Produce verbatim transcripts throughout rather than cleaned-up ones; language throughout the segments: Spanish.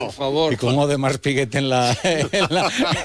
Por favor. Y como de Mars Piguet en la... En la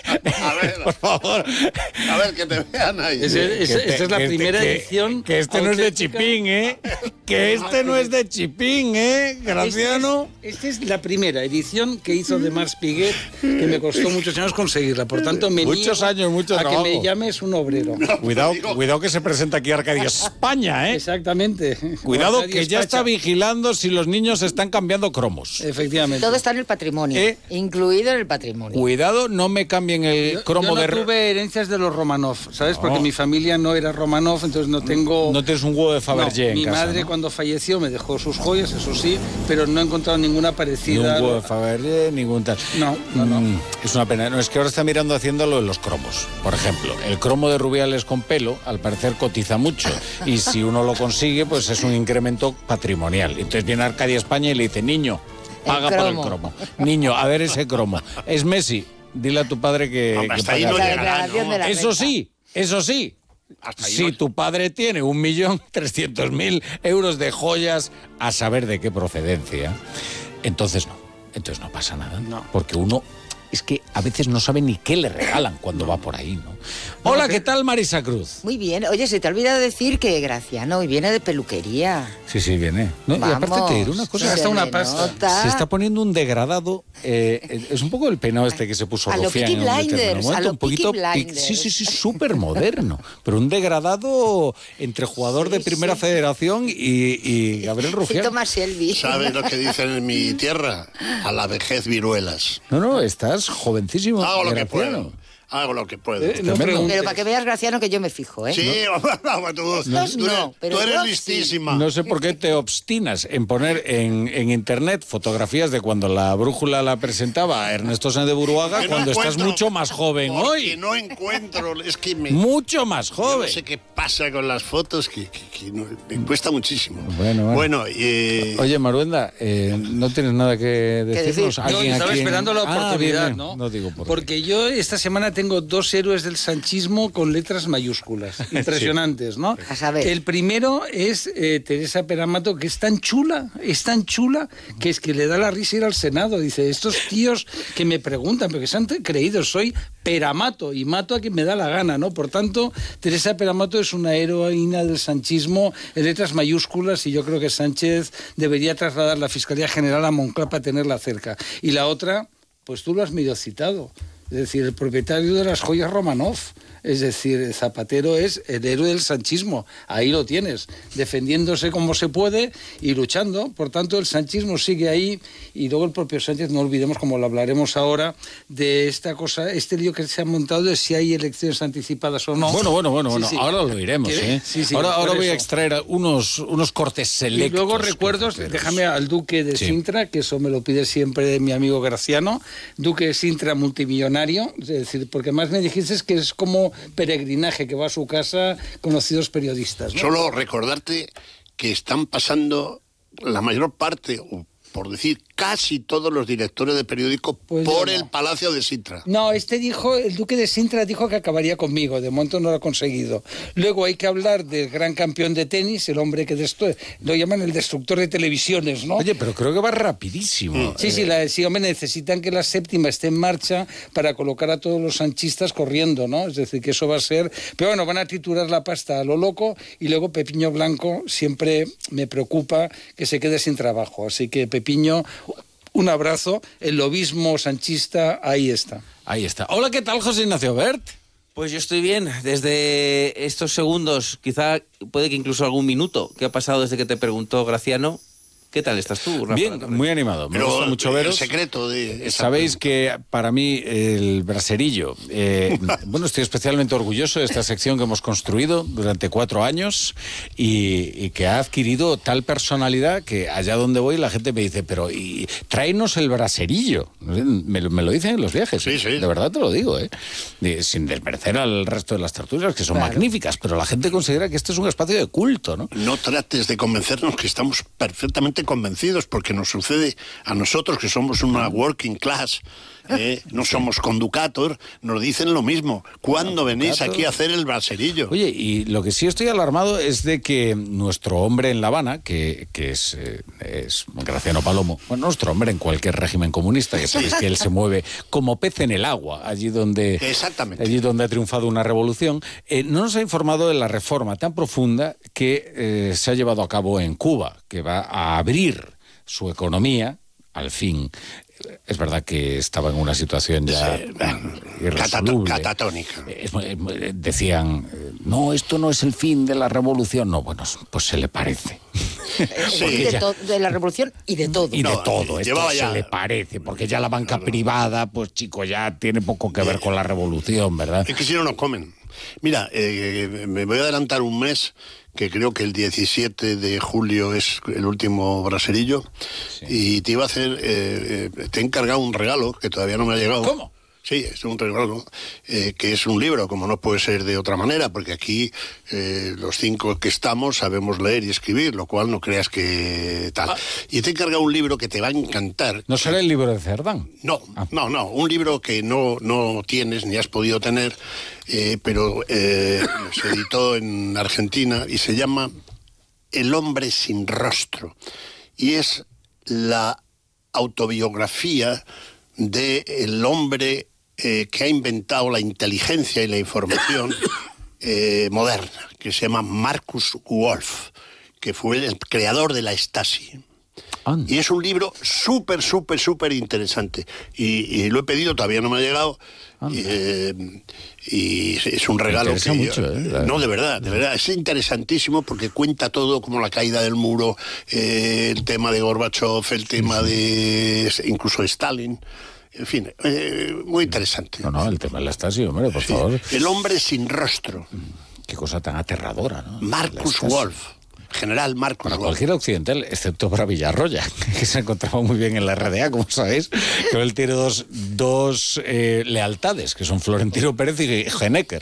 a ver, por favor. A ver, que te vean ahí. Ese, ese, te, esta es la que primera que, edición. Que este no es de Chipín, ¿eh? Que este no es de Chipín, ¿eh? Graciano. Esta es, es la primera edición que hizo de Mars Piguet, que me costó muchos años conseguirla. Por tanto, me Muchos niego años, mucho a trabajo. que me llames un obrero. No, Cuidado, digo, cuidado que se presenta aquí Arcadio España, ¿eh? Exactamente. Cuidado Arcadio que ya Espacha. está vigilando si los niños están cambiando cromos. Efectivamente. Todo está en el patrimonio, ¿Eh? incluido en el patrimonio. Cuidado, no me cambien el Yo, cromo yo no de... tuve herencias de los Romanov, ¿sabes? No. Porque mi familia no era Romanov, entonces no tengo... No tienes un huevo de No, Fabergé en mi casa, madre ¿no? cuando falleció me dejó sus joyas, eso sí, pero no he encontrado ninguna Ni un parecida. huevo de Fabergé, ningún tal. No, no, no. Mm, es una pena. No, es que ahora está mirando haciéndolo en los cromos. Por ejemplo, el cromo de Rubiales con pelo, al parecer cotiza mucho. Y si uno lo consigue, pues es un incremento patrimonial. Entonces viene Arcadia España y le dice, niño, paga por el cromo. Niño, a ver ese cromo. Es Messi, dile a tu padre que... Hombre, que hasta ahí pague. no La llegará, declaración ¿no? de la Eso renta. sí, eso sí. Hasta ahí Si no- tu padre tiene un millón trescientos mil euros de joyas a saber de qué procedencia, entonces no, entonces no pasa nada. No. Porque uno es que a veces no sabe ni qué le regalan cuando va por ahí, ¿no? Hola, ¿qué tal, Marisa Cruz? Muy bien. Oye, se te ha olvidado decir que Graciano hoy viene de peluquería. Sí, sí, viene. ¿No? Y aparte te diré una cosa. Se gasta se una le pasta. nota. Se está poniendo un degradado. eh, es un poco el peinado este que se puso A lo Rufián Peaky en un determinado Blinders, momento, a lo un poquito Peaky pic- Blinders. sí, sí, sí, súper moderno. Pero un degradado entre jugador Sí, de Primera sí. Federación y, y Gabriel Y Rufián. Thomas Shelby. ¿Sabes lo que dicen en mi tierra? A la vejez viruelas. No, no, estás jovencísimo. Hago lo que Graciano. puedo. Hago lo que puedo. Eh, no Tremendo. preguntes. Pero para que veas, Graciano, que yo me fijo, ¿eh? Sí, vamos, tú, Estos tú eres, no, pero tú eres yo sí. listísima. No sé por qué te obstinas en poner en, en internet fotografías de cuando la brújula la presentaba a Ernesto Sáenz de Buruaga, Que no cuando estás encuentro, mucho más joven porque hoy. no encuentro, es que me... Mucho más Yo joven. no sé qué pasa con las fotos, que, que- que no- me cuesta muchísimo. Bueno, bueno. eh, Oye, Maruenda, eh, ¿no tienes nada que decirnos? decir? No, ¿Alguien estaba aquí en- esperando la Ah, oportunidad, bien, bien. ¿no? No digo por qué. Porque yo esta semana tengo dos héroes del sanchismo con letras mayúsculas, impresionantes, ¿no? A saber. El primero es eh, Teresa Peramato, que es tan chula, es tan chula, que es que le da la risa ir al Senado. Dice, estos tíos que me preguntan, pero que se han creído, soy Peramato y mato a quien me da la gana, ¿no? Por tanto, Teresa Peramato es una heroína del sanchismo en letras mayúsculas y yo creo que Sánchez debería trasladar la Fiscalía General a Moncloa para tenerla cerca. Y la otra, pues tú lo has medio citado, es decir, el propietario de las joyas Romanov. Es decir, Zapatero es el héroe del sanchismo. Ahí lo tienes, defendiéndose como se puede y luchando. Por tanto, el sanchismo sigue ahí. Y luego el propio Sánchez, no olvidemos, como lo hablaremos ahora, de esta cosa, este lío que se ha montado de si hay elecciones anticipadas o no. Bueno, bueno, bueno, Sí, bueno. sí. Ahora lo iremos, ¿Qué? ¿eh? Sí, sí, ahora ahora por voy a eso. extraer unos, unos cortes Y selectos. luego recuerdos, cafeteros. déjame al Duque de Sí. Sintra, que eso me lo pide siempre mi amigo Graciano, Duque de Sintra multimillonario, es decir, porque más me dijiste que es como peregrinaje, que va a su casa conocidos periodistas, ¿no? Solo recordarte que están pasando la mayor parte, o por decir casi todos los directores de periódico Pues por yo no. el Palacio de Sintra. No, este dijo, el Duque de Sintra dijo que acabaría conmigo, de momento no lo ha conseguido. Luego hay que hablar del gran campeón de tenis, el hombre que destruye, lo llaman el destructor de televisiones, ¿no? Oye, pero creo que va rapidísimo. Sí, sí, la, sí, hombre, necesitan que la séptima esté en marcha para colocar a todos los sanchistas corriendo, ¿no? Es decir, que eso va a ser... Pero bueno, van a triturar la pasta a lo loco y luego Pepiño Blanco siempre me preocupa que se quede sin trabajo. Así que Pepiño, un abrazo, el lobismo sanchista, ahí está. Ahí está. Hola, ¿qué tal, José Ignacio Bert? Pues yo estoy bien, desde estos segundos, quizá puede que incluso algún minuto que ha pasado desde que te preguntó Graciano. ¿Qué tal estás tú, Rafa? Bien, muy animado. Me Pero gusta mucho el veros. secreto de esa Sabéis que para mí el braserillo, eh, bueno, estoy especialmente orgulloso de esta sección que hemos construido durante cuatro años y, y que ha adquirido tal personalidad que allá donde voy la gente me dice, pero y, tráenos el braserillo. Me, lo- me lo dicen en los viajes. Sí, sí. De verdad te lo digo, ¿eh? De- sin desmerecer al resto de las tertulias, que son Claro. magníficas, pero la gente considera que este es un espacio de culto, ¿no? No trates de convencernos que estamos perfectamente convencidos, porque nos sucede a nosotros que somos una working class, eh, no somos conducator, nos dicen lo mismo. ¿Cuándo venís aquí a hacer el braserillo? Oye, y lo que sí estoy alarmado es de que nuestro hombre en La Habana, que, que es, eh, es Graciano Palomo, bueno, nuestro hombre en cualquier régimen comunista, que sabéis que él se mueve como pez en el agua, allí donde, Exactamente. allí donde ha triunfado una revolución, eh, no nos ha informado de la reforma tan profunda que eh, se ha llevado a cabo en Cuba, que va a abrir su economía, al fin. Es verdad que estaba en una situación ya Sí, irresoluble. catatónica. Es- es- decían, eh, no, esto no es el fin de la revolución. No, bueno, pues se le parece. Sí. de, to- de la revolución y de todo. Y de No, todo, esto llevaba se ya- le parece, porque ya la banca privada, pues chico, ya tiene poco que ver con la revolución, ¿verdad? Es que si no nos comen. Mira, eh, me voy a adelantar un mes, que creo que el diecisiete de julio es el último braserillo, y te iba a hacer, eh, eh, te he encargado un regalo que todavía no me ha llegado. ¿Cómo? Sí, es un regalo, eh, que es un libro, como no puede ser de otra manera, porque aquí eh, los cinco que estamos sabemos leer y escribir, lo cual no creas que tal. Ah. Y te he encargado un libro que te va a encantar. ¿No será el libro de Cerdán? No, Ah. no, no, un libro que no, no tienes ni has podido tener, eh, pero eh, se editó en Argentina y se llama El hombre sin rostro. Y es la autobiografía del hombre eh, que ha inventado la inteligencia y la información eh, moderna, que se llama Marcus Wolf, que fue el creador de la Stasi. Anda. Y es un libro súper, súper, súper interesante. Y, y lo he pedido, todavía no me ha llegado. Y, eh, y es un regalo que... interesa mucho, ¿eh? La- No, de verdad, de verdad. Es interesantísimo porque cuenta todo, como la caída del muro, eh, el tema de Gorbachev, el tema de... incluso de Stalin. En fin, eh, muy interesante. No, no, el tema de la Stasi, hombre, por Sí. favor. El hombre sin rostro. Qué cosa tan aterradora, ¿no? La Marcus Stasi. Wolf. General Marcus Para Wolf. cualquier occidental, excepto para Villarroya, que se encontraba muy bien en la R D A, como sabéis, que él tiene dos, dos eh, lealtades, que son Florentino Pérez y Genecker.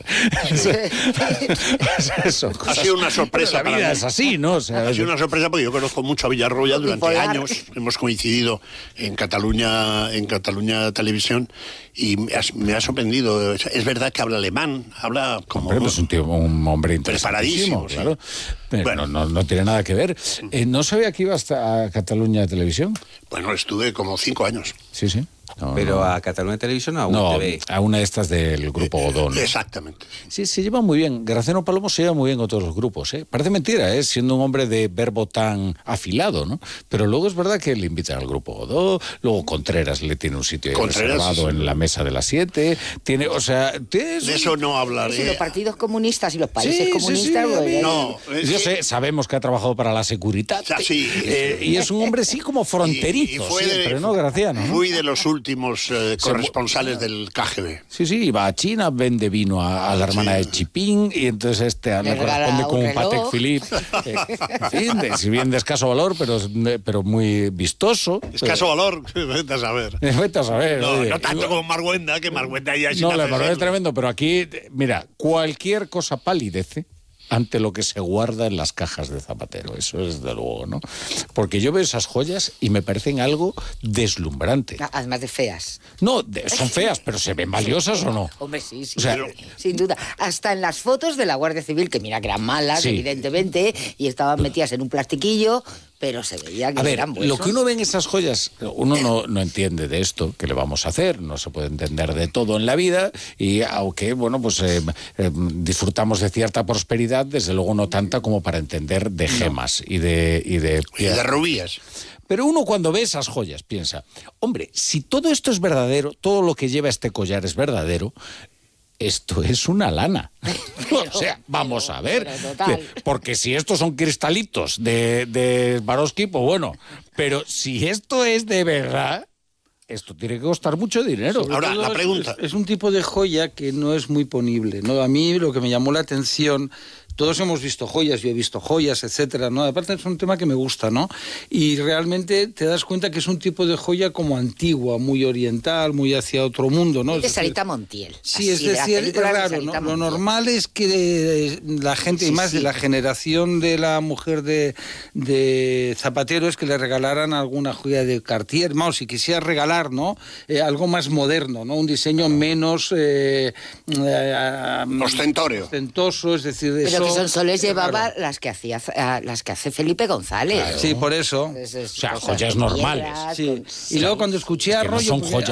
Eso, Ha cosas- sido una sorpresa La para vida mí. es así, ¿no? O sea, Ha sido una sorpresa porque yo conozco mucho a Villarroya durante Bipolar. años. Hemos coincidido en Cataluña, en Cataluña Televisión, y me ha, me ha sorprendido. Es verdad que habla alemán, habla como... Hombre, pues un, tío, un hombre interesantísimo, Preparadísimo, sí. claro. Pero Bueno. no, no, no tiene nada que ver. Eh, ¿No sabía que iba hasta a Cataluña Televisión? Bueno, estuve como cinco años. Sí, sí. No, Pero no. a Cataluña Televisión o a No, U T V. a una de estas del grupo Godón. Exactamente. Sí, se lleva muy bien. Graciano Palomo se lleva muy bien con todos los grupos, ¿eh? Parece mentira, ¿eh? Siendo un hombre de verbo tan afilado, ¿no? Pero luego es verdad que le invitan al grupo Godó, luego Contreras le tiene un sitio ahí Contreras, reservado sí. en la mesa de las siete. Tiene, o sea, tiene- De eso no Sí, hablaré. los partidos comunistas y los Sí, países sí, comunistas. sí, a pues, mí- No, es Yo que- sé, sabemos que ha trabajado para la Securitat. Ya, sí. Eh, y es un hombre sí como fronterizo, Y- y fue de- siempre, ¿no, Graciano? ¿no? Fui de los últimos eh, corresponsales del K G B. Sí, sí, va a China, vende vino a, a la hermana de Chipín y entonces este Le me regala corresponde un con un reloj. Patek Philippe. Eh, en fin, de- si bien de escaso valor, pero, pero muy vistoso. Escaso valor, vete a saber. Eh, Vete a saber. No, oye. no tanto como Marguenda, que Marguenda ya No, sin la hacer verdad es serlo. tremendo, pero aquí, mira, cualquier cosa palidece ante lo que se guarda en las cajas de Zapatero, eso es de luego, ¿no? Porque yo veo esas joyas y me parecen algo deslumbrante. Además de feas. No, de- son feas, pero ¿se ven valiosas o no? Hombre, sí, sí. O sea, sin duda. Hasta en las fotos de la Guardia Civil, que mira que eran malas, Sí. evidentemente, y estaban metidas en un plastiquillo, pero se veía que A ver, eran lo huesos. que uno ve en esas joyas, uno no, no entiende de esto, ¿qué le vamos a hacer? No se puede entender de todo en la vida y aunque, bueno, pues eh, eh, disfrutamos de cierta prosperidad, desde luego no tanta como para entender de gemas y de... Y de, Y de rubíes. Pero uno cuando ve esas joyas piensa, hombre, si todo esto es verdadero, todo lo que lleva este collar es verdadero, esto es una lana. O sea, vamos a ver. pero total. Que- Porque si estos son cristalitos de, de Swarovski, pues bueno. Pero si esto es de verdad, esto tiene que costar mucho dinero. Sobre Ahora, todo la es- pregunta. Es, es un tipo de joya que no es muy ponible, ¿no? A mí lo que me llamó la atención todos hemos visto joyas, yo he visto joyas, etcétera, ¿no? Aparte es un tema que me gusta, ¿no? Y realmente te das cuenta que es un tipo de joya como antigua, muy oriental, muy hacia otro mundo, ¿no? De Sarita Montiel. Sí, es decir, es raro, ¿no? Lo normal es que la gente, sí, y más sí. de la generación de la mujer de, de Zapatero, es que le regalaran alguna joya de Cartier, vamos, si quisiera regalar, ¿no? Eh, algo más moderno, ¿no? Un diseño menos eh, eh, ostentorio. Ostentoso, es decir, pero eso, que Sonsoles llevaba raro. las que hacía las que hace Felipe González. Claro. Sí, por eso. Es, es, o sea, joyas normales. Sí. Con... Y luego cuando escuché a es que Arroyo, no son joyas